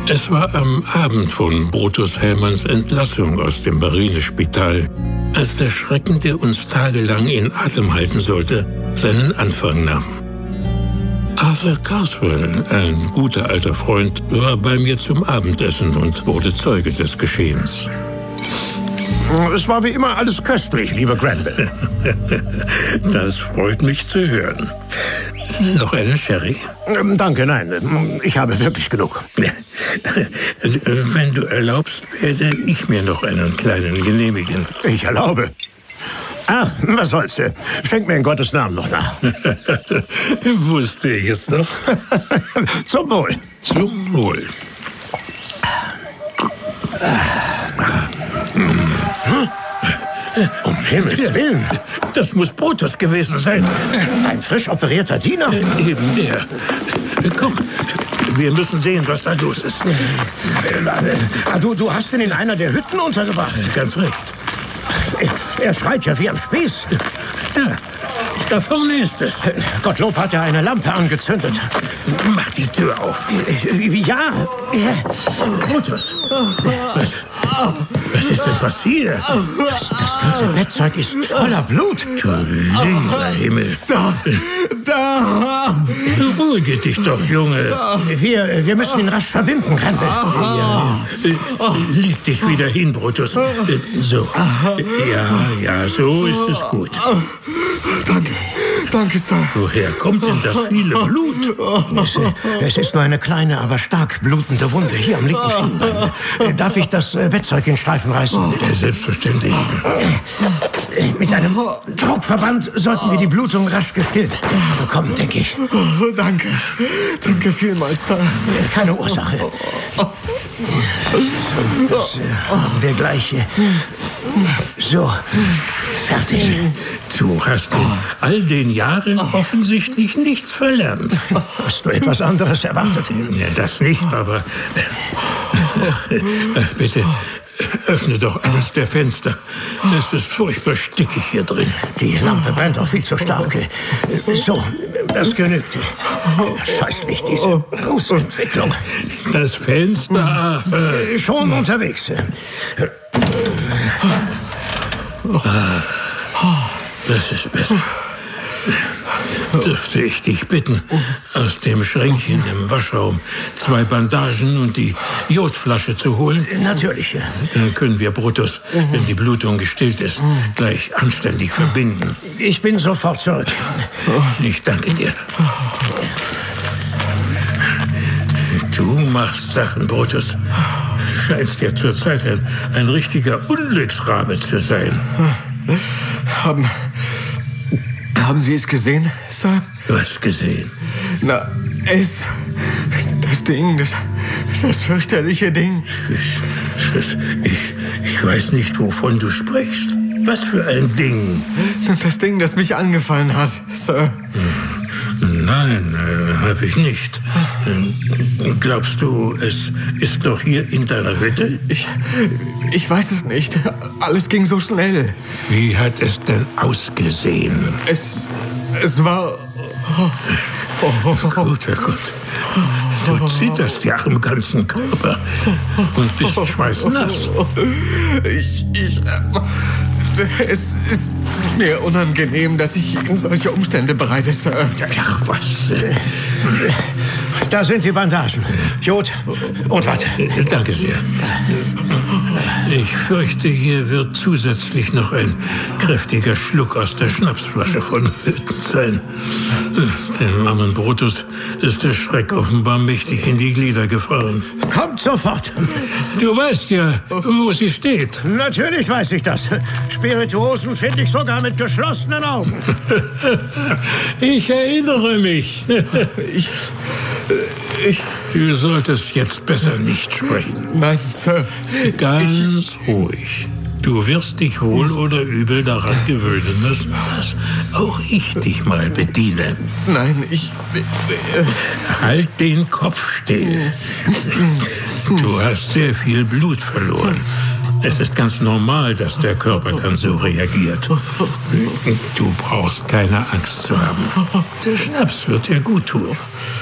Es war am Abend von Brutus Hellmanns Entlassung aus dem Marinespital, als der Schrecken, der uns tagelang in Atem halten sollte, seinen Anfang nahm. Arthur Carswell, ein guter alter Freund, war bei mir zum Abendessen und wurde Zeuge des Geschehens. Es war wie immer alles köstlich, lieber Granville. Das freut mich zu hören. Noch einen Sherry? Danke, nein. Ich habe wirklich genug. Wenn du erlaubst, werde ich mir noch einen kleinen genehmigen. Ich erlaube. Ach, was soll's. Schenk mir in Gottes Namen noch nach. Wusste ich es doch. Zum Wohl. Zum Wohl. Um Himmels Willen. Das muss Brutus gewesen sein. Ein frisch operierter Diener? Eben der. Komm, wir müssen sehen, was da los ist. Du hast ihn in einer der Hütten untergebracht. Ganz recht. Er schreit ja wie am Spieß. Da vorne ist es. Gottlob hat er eine Lampe angezündet. Mach die Tür auf. Ja. Brutus, was ist denn passiert? Das ganze Bettzeug ist voller Blut. Du lieber Himmel. Da! Beruhige dich doch, Junge. Wir müssen ihn rasch verbinden, Granville. Leg dich wieder hin, Brutus. So. Ja, so ist es gut. Danke, Sir. Woher kommt denn das viele Blut? Es ist nur eine kleine, aber stark blutende Wunde hier am linken Schienbein. Darf ich das Bettzeug in Streifen reißen? Selbstverständlich. Mit einem Druckverband sollten wir die Blutung rasch gestillt bekommen, denke ich. Danke vielmals, Sir. Keine Ursache. Das haben wir gleich. So, fertig. Du hast in all den Jahren offensichtlich nichts verlernt. Hast du etwas anderes erwartet? Ja, das nicht, aber... Bitte, öffne doch eines der Fenster. Es ist furchtbar stickig hier drin. Die Lampe brennt auch viel zu stark. So, das genügt. Scheußlich, diese Rußentwicklung. Das Fenster... Schon unterwegs. Das ist besser. Dürfte ich dich bitten, aus dem Schränkchen im Waschraum 2 Bandagen und die Jodflasche zu holen? Natürlich. Dann können wir Brutus, wenn die Blutung gestillt ist, gleich anständig verbinden. Ich bin sofort zurück. Ich danke dir. Du machst Sachen, Brutus. Scheinst ja zurzeit ein richtiger Unglücksrabe zu sein. Haben Sie es gesehen, Sir? Was gesehen? Na, das Ding, das fürchterliche Ding. Ich weiß nicht, wovon du sprichst. Was für ein Ding? Das Ding, das mich angefallen hat, Sir. Nein, habe ich nicht. Glaubst du, es ist noch hier in deiner Hütte? Ich weiß es nicht. Alles ging so schnell. Wie hat es denn ausgesehen? Es war... Gut. Du zitterst ja am ganzen Körper und bist schweißnass. Es ist mir unangenehm, dass ich in solche Umstände bereite, Sir. Ach, was? Da sind die Bandagen. Jod und Watte. Danke sehr. Ich fürchte, hier wird zusätzlich noch ein kräftiger Schluck aus der Schnapsflasche vonnöten sein. Dem armen Brutus ist der Schreck offenbar mächtig in die Glieder gefahren. Kommt sofort. Du weißt ja, wo sie steht. Natürlich weiß ich das. Spirituosen finde ich sogar mit geschlossenen Augen. Ich erinnere mich. Du solltest jetzt besser nicht sprechen. Nein, Sir. Ganz ruhig. Du wirst dich wohl oder übel daran gewöhnen müssen, dass auch ich dich mal bediene. Nein, Halt den Kopf still. Du hast sehr viel Blut verloren. Es ist ganz normal, dass der Körper dann so reagiert. Du brauchst keine Angst zu haben. Der Schnaps wird dir gut tun.